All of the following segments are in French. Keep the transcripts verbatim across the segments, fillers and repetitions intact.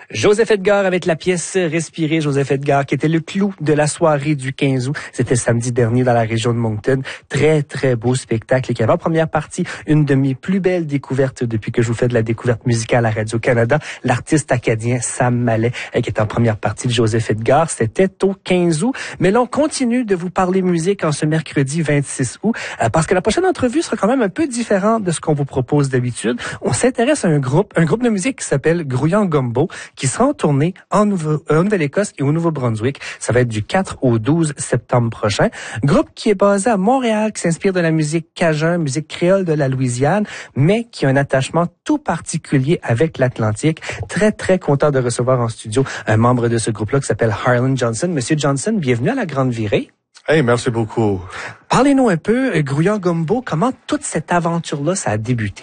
Joseph Edgar avec la pièce Respirer. Joseph Edgar qui était le clou de la soirée du quinze août. C'était samedi dernier dans la région de Moncton. Très, très beau spectacle qui avait en première partie une de mes plus belles découvertes depuis que je vous fais de la découverte musicale à Radio-Canada. L'artiste acadien Sam Mallet qui est en première partie de Joseph Edgar. C'était au quinze août. Mais là, on continue de vous parler musique en ce mercredi vingt-six août parce que la prochaine entrevue sera quand même un peu différente de ce qu'on vous propose d'habitude. On s'intéresse à un groupe, un groupe de musique qui s'appelle Grouillant Gumbo, qui sera en tournée en, Nouveau, euh, en Nouvelle-Écosse et au Nouveau-Brunswick. Ça va être du quatre au douze septembre prochain. Groupe qui est basé à Montréal, qui s'inspire de la musique cajun, musique créole de la Louisiane, mais qui a un attachement tout particulier avec l'Atlantique. Très, très content de recevoir en studio un membre de ce groupe-là qui s'appelle Harlan Johnson. Monsieur Johnson, bienvenue à la Grande Virée. Hey, merci beaucoup. Parlez-nous un peu, Grouillant Gumbo, comment toute cette aventure-là, ça a débuté?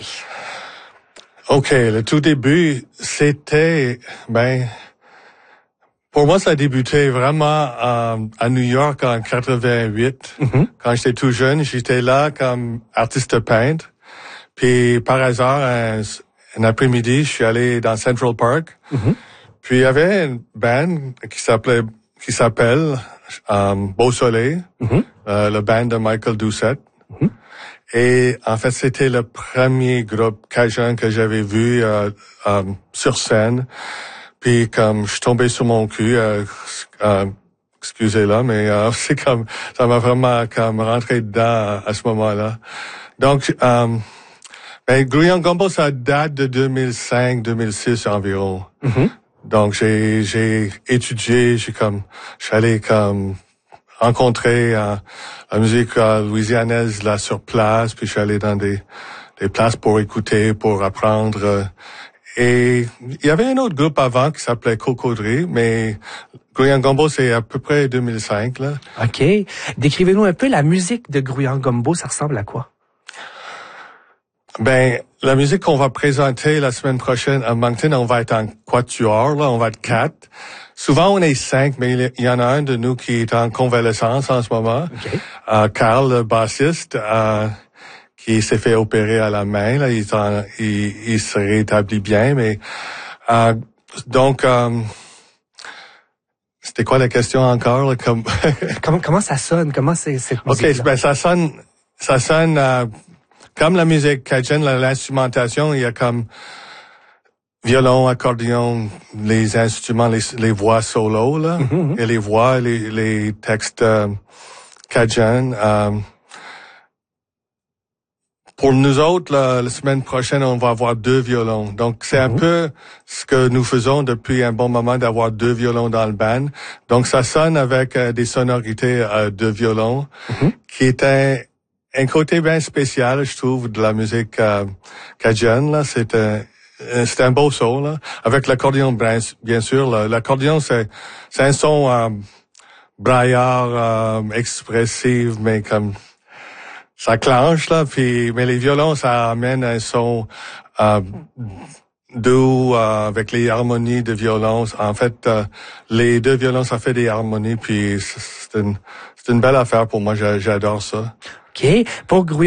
OK, le tout début, c'était, ben, pour moi, ça a débuté vraiment euh, à New York en quatre-vingt-huit. Mm-hmm. Quand j'étais tout jeune, j'étais là comme artiste peintre. Puis, par hasard, un, un après-midi, je suis allé dans Central Park. Mm-hmm. Puis, il y avait une band qui s'appelait, qui s'appelle euh, Beau Soleil, mm-hmm. euh, le band de Michael Doucette. Mm-hmm. Et en fait, c'était le premier groupe cajun que j'avais vu euh, euh, sur scène. Puis comme je suis tombé sur mon cul, euh, euh, excusez-la, mais euh, c'est comme ça m'a vraiment comme rentré dedans à, à ce moment-là. Donc, euh, ben, Grouillant Gumbo, ça date de deux mille cinq deux mille six environ. Mm-hmm. Donc j'ai j'ai étudié, j'ai comme je suis allé comme rencontrer euh, la musique euh, louisianaise là sur place, puis je suis allé dans des des places pour écouter, pour apprendre. Euh, et il y avait un autre groupe avant qui s'appelait Cocodrie, mais Grouillant Gumbo, c'est à peu près deux mille cinq là. OK. Décrivez-nous un peu la musique de Grouillant Gumbo, ça ressemble à quoi? Ben, la musique qu'on va présenter la semaine prochaine à Moncton, on va être en quatuor, là, on va être quatre. Souvent, on est cinq, mais il y en a un de nous qui est en convalescence en ce moment. Okay. Euh, Carl, le bassiste, euh, qui s'est fait opérer à la main, là, il, est en, il, il se rétablit bien, mais euh, donc, euh, c'était quoi la question encore? Là, comme comment, comment ça sonne? Comment c'est cette musique? Ok, ben ça sonne, ça sonne. Euh, Comme la musique cajun, l'instrumentation, il y a comme violon, accordéon, les instruments, les, les voix solo, là, mm-hmm. et les voix, les, les textes euh, cajun. Euh, pour nous autres, la, la semaine prochaine, on va avoir deux violons. Donc, c'est mm-hmm. un peu ce que nous faisons depuis un bon moment, d'avoir deux violons dans le band. Donc, ça sonne avec euh, des sonorités euh, de violon, mm-hmm. qui est un... Un côté bien spécial, je trouve, de la musique euh, cajun, là, c'est un, c'est un beau son, là. Avec l'accordéon, bien sûr, là. L'accordéon, c'est, c'est un son euh, braillard, euh, expressif, mais comme ça clenche, là. Puis, mais les violons, ça amène un son euh, doux, euh, avec les harmonies de violon. En fait, euh, les deux violons, ça fait des harmonies, puis c'est une, c'est une belle affaire pour moi. J'adore ça. OK. Pour Grouillant